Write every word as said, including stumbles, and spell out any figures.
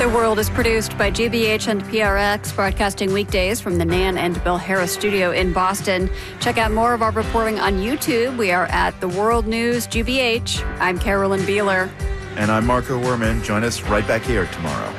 The World is produced by G B H and P R X, broadcasting weekdays from the Nan and Bill Harris studio in Boston. Check out more of our reporting on YouTube. We are at The World News G B H. I'm Carolyn Beeler. And I'm Marco Werman. Join us right back here tomorrow.